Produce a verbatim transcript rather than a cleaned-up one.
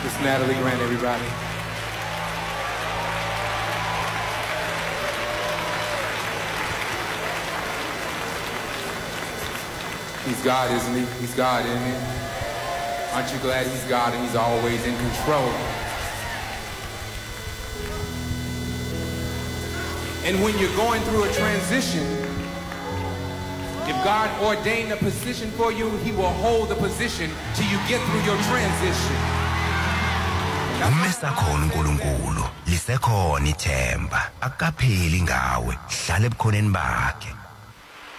Miss Natalie Grant, everybody. He's God, isn't he? He's God, isn't he? Aren't you glad he's God and he's always in control? And when you're going through a transition, if God ordained a position for you, he will hold the position till you get through your transition. Umesakhona uNkulunkulu lisekhona ithemba akapheli ngawe hlala ebukhoneni bakhe.